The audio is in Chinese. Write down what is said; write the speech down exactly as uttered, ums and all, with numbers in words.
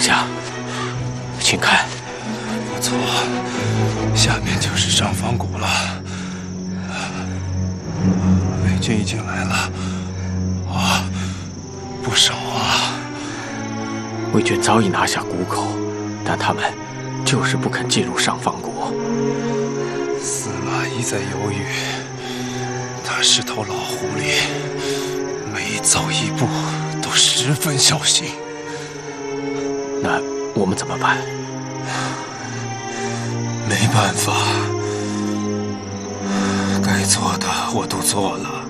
下，请看。 不错，下面就是上方谷了。魏军已经来了，哇，不少啊！ 魏军早已拿下谷口，但他们就是不肯进入上方谷。 司马懿在犹豫，他是头老狐狸，每走一步都十分小心。 那我们怎么办？ 没办法，该做的我都做了。